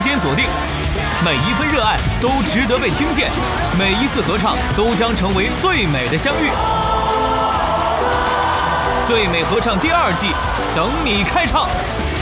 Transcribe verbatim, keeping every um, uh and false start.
间锁定，每一份热爱都值得被听见，每一次合唱都将成为最美的相遇。最美合唱第二季，等你开唱。